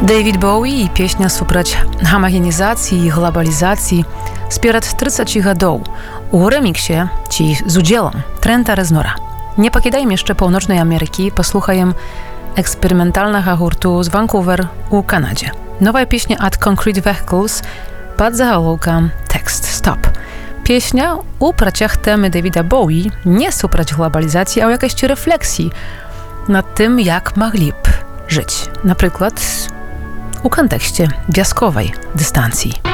David Bowie i pieśnia suprać homogenizacji i globalizacji spierad 30 годов u remiksie ci z udzielom Trenta Reznora. Nie покидаем jeszcze Północnej Ameryki, posłuchajem eksperymentalnego hurtu z Vancouver u Kanadzie. Nowa pieśnia At Concrete Vehicles pod zaголовком Text Stop. Pieśnia u praciach temy Davida Bowie nie suprać globalizacji, a o jakiejś refleksji nad tym, jak mogliby żyć. Na przykład u kontekście wioskowej dystancji.